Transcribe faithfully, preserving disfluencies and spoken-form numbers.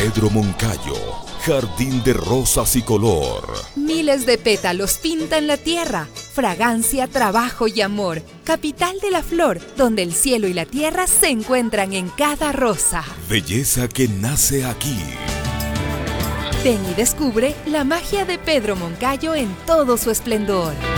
Pedro Moncayo, jardín de rosas y color. Miles de pétalos pintan la tierra, fragancia, trabajo y amor. Capital de la flor, donde el cielo y la tierra se encuentran en cada rosa. Belleza que nace aquí. Ven y descubre la magia de Pedro Moncayo en todo su esplendor.